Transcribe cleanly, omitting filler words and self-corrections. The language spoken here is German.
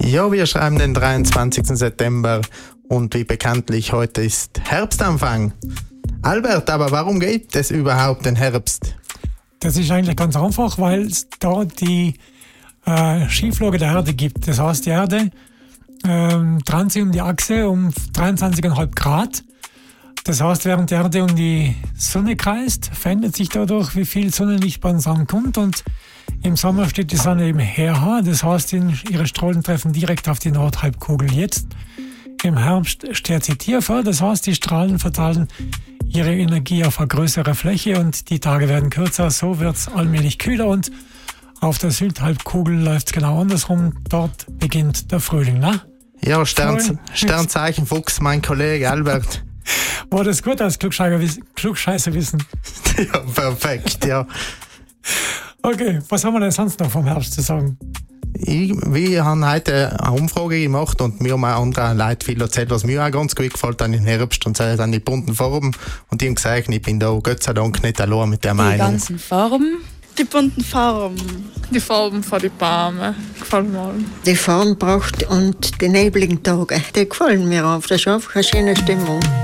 Ja, wir schreiben den 23. September und wie bekanntlich heute ist Herbstanfang. Albert, aber warum gibt es überhaupt den Herbst? Das ist eigentlich ganz einfach, weil es da die Schieflage der Erde gibt. Das heißt, die Erde dreht sich um die Achse um 23,5 Grad. Das heißt, während die Erde um die Sonne kreist, verändert sich dadurch, wie viel Sonnenlicht bei uns ankommt. Und im Sommer steht die Sonne eben her. Das heißt, ihre Strahlen treffen direkt auf die Nordhalbkugel. Jetzt im Herbst steht sie tiefer. Das heißt, die Strahlen verteilen ihre Energie auf eine größere Fläche und die Tage werden kürzer. So wird es allmählich kühler und auf der Südhalbkugel läuft es genau andersrum. Dort beginnt der Frühling, ne? Ja, Sternzeichen Fuchs, mein Kollege Albert. War das gut als Klugscheißerwissen? Ja, perfekt, ja. Okay, was haben wir denn sonst noch vom Herbst zu sagen? Wir haben heute eine Umfrage gemacht und mir haben auch andere Leute viel erzählt, was mir auch ganz gut gefällt an den Herbst und sei an die bunten Farben. Und die haben gesagt, ich bin da Gott sei Dank nicht allein mit der Meinung. Die ganzen Farben? Die bunten Farben. Die Farben von den Bäumen gefallen mir. Die Farbenpracht und die nebligen Tage, die gefallen mir auf. Das ist einfach eine schöne Stimmung.